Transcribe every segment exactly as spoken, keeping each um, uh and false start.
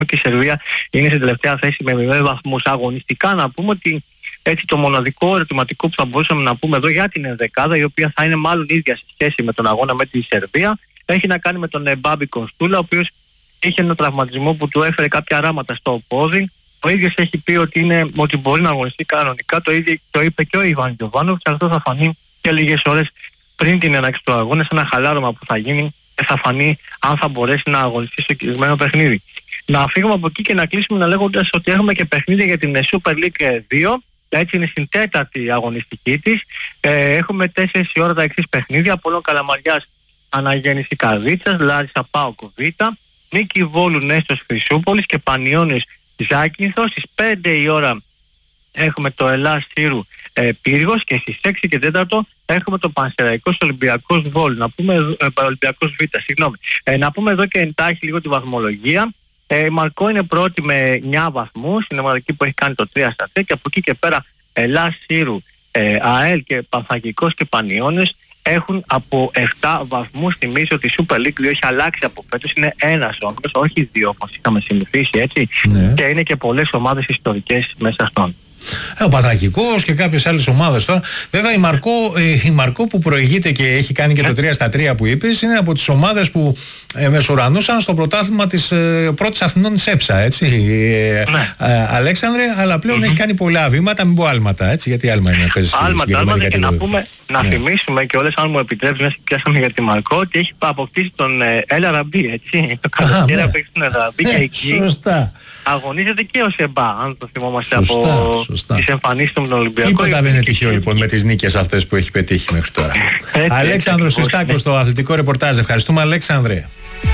και η Σερβία είναι στην τελευταία θέση με μηδέν βαθμούς. Αγωνιστικά να πούμε ότι έτσι το μοναδικό ερωτηματικό που θα μπορούσαμε να πούμε εδώ για την ενδεκάδα, η οποία θα είναι μάλλον ίδια σε σχέση με τον αγώνα με τη Σερβία, έχει να κάνει με τον Μπάμπη Κοστούλα, ο οποίος είχε ένα τραυματισμό που του έφερε κάποια ράματα στο πόδι. Ο ίδιος έχει πει ότι, είναι, ότι μπορεί να αγωνιστεί κανονικά, το ίδιο το είπε και ο Ιβάν Γιοβάνοβιτς, και αυτό θα φανεί και λίγες ώρες πριν την έναρξη του αγώνα, σε ένα χαλάρωμα που θα γίνει και θα φανεί αν θα μπορέσει να αγωνιστεί στο συγκεκριμένο παιχνίδι. Να φύγουμε από εκεί και να κλείσουμε λέγοντας ότι έχουμε και παιχνίδια για την Super League δύο. Έτσι είναι στην τέταρτη αγωνιστική της. Ε, έχουμε τέσσερις η ώρα τα εξής παιχνίδια. Απόλλων Καλαμαριάς Αναγέννηση Καρδίτσας, Λάρισα ΠΑΟΚ Β, Νίκη Βόλου Νέστος Χρυσούπολης και Πανιώνιος Ζάκυνθος. Στις πέντε η ώρα έχουμε το Ελλάς Σύρου ε, Πύργος και στις έξι και τέσσερα έχουμε το Πανσεραϊκός Ολυμπιακός Βόλου. Να πούμε ε, Ολυμπιακός Β, συγγνώμη. Ε, να πούμε εδώ και εντάχει λίγο τη βαθμολογία. Ε, η Μαρκό είναι πρώτη με εννιά βαθμούς, είναι μοναδική που έχει κάνει το τρία στα τρία, και από εκεί και πέρα Ελλάς Σύρου, ε, ΑΕΛ και Πανθαγικός και Πανιώνιος έχουν από επτά βαθμούς. Θυμίζω ότι η Super League δύο έχει αλλάξει από φέτος, είναι ένας όμιλος, όχι δύο όπως είχαμε συνηθίσει, έτσι, ναι. Και είναι και πολλές ομάδες ιστορικές μέσα στον. Ο Παναθηναϊκός και κάποιες άλλες ομάδες τώρα. Βέβαια η Μαρκό, η Μαρκό που προηγείται και έχει κάνει και το τρία στα τρία που είπες, είναι από τις ομάδες που ε, μεσουρανούσαν στο πρωτάθλημα της ε, πρώτης Αθηνών της ΕΠΣΑ, έτσι, ναι. ε, ε, Αλέξανδρε, αλλά πλέον mm-hmm. έχει κάνει πολλά βήματα, μην πω άλματα, έτσι, γιατί άλμα είναι να παίζει στη συγκεκριμένη κατηγορία. Και να, πούμε, να ναι. θυμίσουμε και όλες, αν μου επιτρέψεις, να πιάσαμε για τη Μαρκό, ότι έχει αποκτήσει τον ε, El Arabi, έτσι, το καλοκαίρι απέξει τον El Arabi και εκεί. Σωστά. Αγωνίζεται και ο Σεμπά, αν το θυμόμαστε σωστά, από σωστά. τις εμφανίσεις του με τον Ολυμπιακό. Τίποτα δεν είναι τυχαίο λοιπόν με τις νίκες αυτές που έχει πετύχει μέχρι τώρα. Αλέξανδρος Συστάκος στο αθλητικό ρεπορτάζ. Ευχαριστούμε, Αλέξανδρε.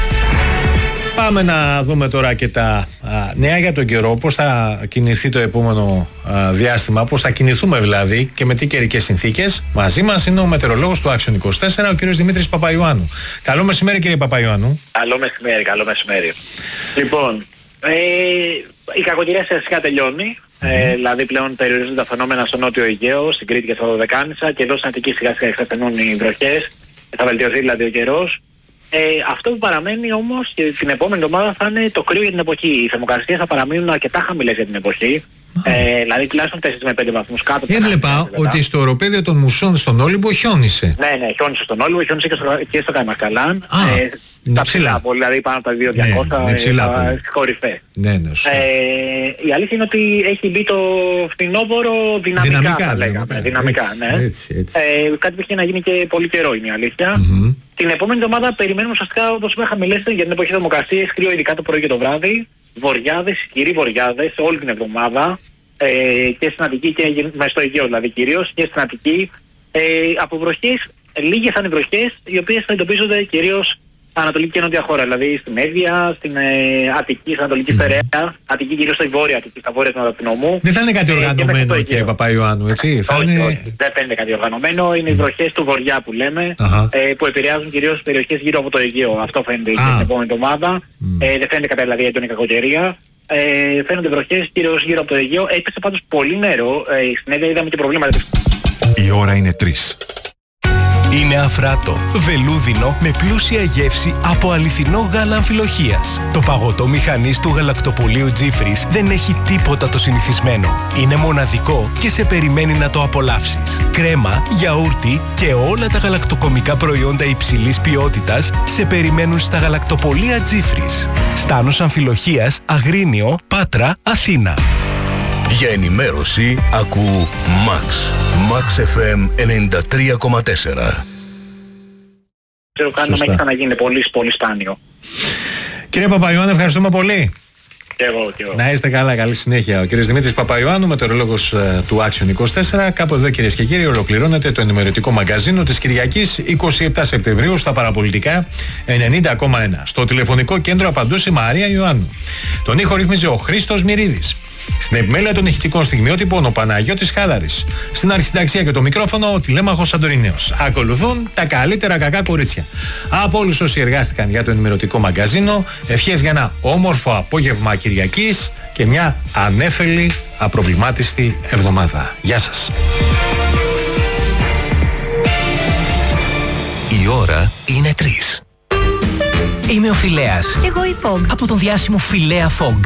Πάμε να δούμε τώρα και τα α, νέα για τον καιρό, πώς θα κινηθεί το επόμενο α, διάστημα, πώς θα κινηθούμε δηλαδή και με τι καιρικές συνθήκες. Μαζί μας είναι ο μετεωρολόγος του Action είκοσι τέσσερα, ο κύριος Δημήτρης Παπαϊωάννου. Καλό μεσημέρι, κύριε Παπαϊωάννου. Καλό μεσημέρι, καλό μεσημέρι. Λοιπόν, ε, η κακοκαιρία ουσιαστικά τελειώνει. Mm-hmm. Ε, δηλαδή πλέον περιορίζονται τα φαινόμενα στο νότιο Αιγαίο, στην Κρήτη και στα Δωδεκάνησα, και εδώ στην Αττική σιγά σιγά εξασθενούν οι βροχές, θα βελτιωθεί δηλαδή ο καιρός. Ε, αυτό που παραμένει όμως και την επόμενη εβδομάδα θα είναι το κρύο για την εποχή. Οι θερμοκρασίες θα παραμείνουν αρκετά χαμηλές για την εποχή. Ε, δηλαδή τουλάχιστον τέσσερα με πέντε βαθμούς κάτω. Έβλεπα ότι στο οροπέδιο των Μουσών στον Όλυμπο χιόνισε. Ναι, ναι, χιόνισε στον Όλυμπο, χιόνισε και στο, και στο Καϊμασκαλάν. Ε, τα ψηλά, δηλαδή πάνω από τα δύο χιλιάδες διακόσια, ναι, στις κορυφές. Ναι, ναι, ε, η αλήθεια είναι ότι έχει μπει το φθινόπωρο δυναμικά, δυναμικά θα λέγαμε. Δυναμικά, δυναμικά έτσι, ναι. Έτσι, έτσι. Ε, κάτι που έχει να γίνει και πολύ καιρό είναι η αλήθεια. Mm-hmm. Την επόμενη εβδομάδα περιμένουμε ουσιαστικά, όπως είπα, χαμηλές για την εποχή θερμοκρασίας, κρύο ειδικά το πρωί και το βράδυ. Βοριάδες, κυρίοι βοριάδες όλη την εβδομάδα, ε, και στην Αττική και μέσα στο Αιγαίο δηλαδή κυρίως, και στην Αττική. Ε, από βροχές, λίγες θα είναι βροχές, οι οποίες θα εντοπίζονται κυρίως Ανατολική και Νότια χώρα, δηλαδή στην Εύβοια, στην ε, Αττική, στην Ανατολική Στερεά, mm. Αττική κυρίως στη Βόρεια Αττική, στα βόρεια του Ανατολικού. Δεν θα είναι κάτι οργανωμένο, ε, κύριε Παπαϊωάννου, έτσι. Θα όχι, είναι... όχι, δεν θα είναι κάτι οργανωμένο, είναι mm. οι βροχές του Βορειά που λέμε, uh-huh. ε, που επηρεάζουν κυρίως περιοχές γύρω από το Αιγαίο. Αυτό φαίνεται ah. την επόμενη εβδομάδα. Mm. Ε, δεν φαίνεται κατά δηλαδή έντονη κακοκαιρία. Ε, φαίνονται βροχές κυρίως γύρω από το Αιγαίο. Έπεσε πάντως πολύ νερό. Ε, στην Εύβοια είδαμε και προβλήματα. Η ώρα είναι τρεις. Είναι αφράτο, βελούδινο με πλούσια γεύση από αληθινό γάλα αμφιλοχείας. Το παγωτό μηχανής του γαλακτοπολείου Τζίφρις δεν έχει τίποτα το συνηθισμένο. Είναι μοναδικό και σε περιμένει να το απολαύσεις. Κρέμα, γιαούρτι και όλα τα γαλακτοκομικά προϊόντα υψηλής ποιότητας σε περιμένουν στα γαλακτοπολεία Τζίφρις. Στάνος Αμφιλοχείας, Αγρίνιο, Πάτρα, Αθήνα. Για ενημέρωση ακού Max. Max εφ εμ ενενήντα τρία κόμμα τέσσερα. Ξέρω καν να έχει ξαναγίνει πολύ, πολύ σπάνιο. Κύριε Παπαϊωάννου, ευχαριστούμε πολύ. Και εγώ, και εγώ. Να είστε καλά, καλή συνέχεια. Ο κύριος Δημήτρης Παπαϊωάννου, μετεωρολόγος uh, του Action είκοσι τέσσερα. Κάπου εδώ, κυρίες και κύριοι, ολοκληρώνεται το ενημερωτικό μαγκαζίνο της Κυριακής εικοστή εβδόμη Σεπτεμβρίου στα παραπολιτικά ενενήντα κόμμα ένα. Στο τηλεφωνικό κέντρο απαντούσε η Μαρία Ιωάννου. Τον ήχο ρύθμιζε ο Χρήστος Μυρίδης. Στην επιμέλεια των ηχητικών στιγμιότυπων ο Παναγιώτης Χάλαρης. Στην αρχισυνταξία και το μικρόφωνο ο Τηλέμαχος Αντορινέος. Ακολουθούν τα καλύτερα κακά κορίτσια. Από όλους όσοι εργάστηκαν για το ενημερωτικό μαγκαζίνο, ευχές για ένα όμορφο απόγευμα Κυριακής και μια ανέφελη, απροβλημάτιστη εβδομάδα. Γεια σας. Η ώρα είναι τρεις. Είμαι ο Φιλέας. Κι εγώ η Fog. Από τον διάσημο Φιλέα Fog.